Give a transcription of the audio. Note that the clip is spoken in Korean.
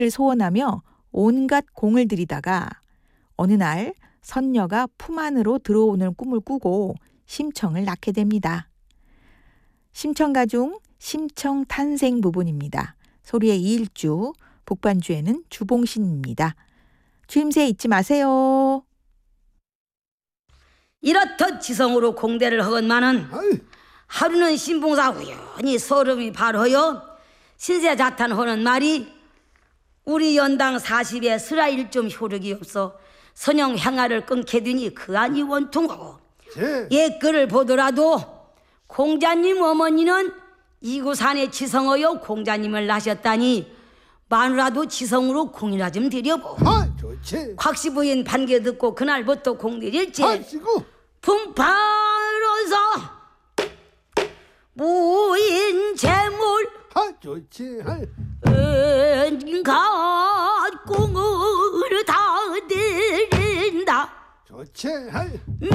소원하며 온갖 공을 들이다가 어느 날 선녀가 품 안으로 들어오는 꿈을 꾸고 심청을 낳게 됩니다. 심청가 중 심청 탄생 부분입니다. 소리의 2일주, 북반주에는 주봉신입니다. 주임새 잊지 마세요. 이렇듯 지성으로 공대를 허건만은 하루는 신봉사 우연히 서름이 발허여 신세자탄하는 말이 우리 연당 40에 스라일 좀 효력이 없어 선영 향화를 끊게 되니 그 안이 원통하고 옛글을 보더라도 공자님 어머니는 이구산에 지성하여 공자님을 낳으셨다니 마누라도 지성으로 공이나 좀 드려보. 좋지. 곽씨 부인 반개 듣고 그날부터 공들일지 분파로서 무인 재물 좋지. 은가공을 다 드린다. 좋지.